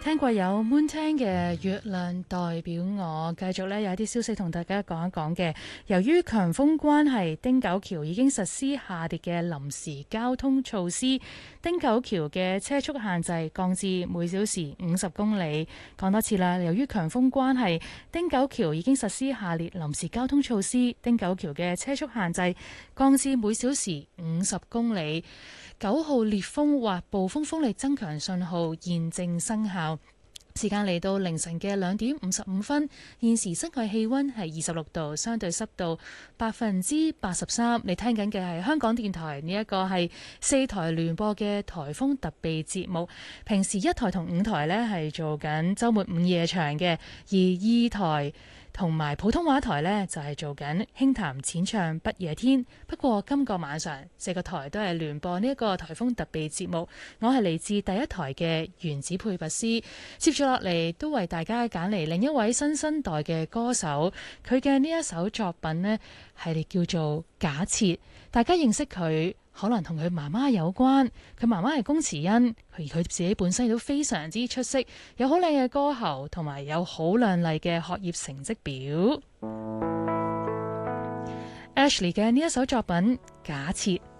聽過有 Moontan 嘅月亮代表我，繼續呢有一啲消息同大家講一講嘅。由於強風關係，汀九橋已經實施下跌嘅臨時交通措施，汀九橋嘅車速限制降至每小時50公里。講多次啦，由於強風關係，汀九橋已經實施下列臨時交通措施，汀九橋嘅車速限制降至每小時50公里。9號烈風或暴風風力增強信號現正生效。時間嚟到凌晨嘅2點55分，現時室外氣溫係26度，相對濕度83%。你聽緊嘅係香港電台，呢一個係4台聯播嘅颱風特備節目。平時1台同5台呢係做緊週末午夜場嘅，而2台同埋普通話台呢，就係做緊輕談淺唱不夜天。不過今個晚上4個台都係聯播呢一個颱風特備節目。我係嚟自第1台嘅原子佩拔斯，接住落嚟都為大家揀嚟另一位新生代嘅歌手，佢嘅呢一首作品呢，係叫做假設。大家認識佢可能同佢媽媽有關，佢媽媽係龔慈恩，而佢自己本身亦都非常之出色，有好靚嘅歌喉，同埋有好亮麗嘅學業成績表。Ashley 嘅呢一首作品假設。